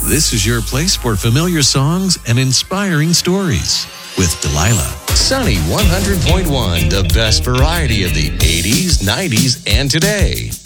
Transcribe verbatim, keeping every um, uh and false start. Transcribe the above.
This is your place for familiar songs and inspiring stories with Delilah. Sunny one hundred point one, the best variety of the eighties, nineties, and today.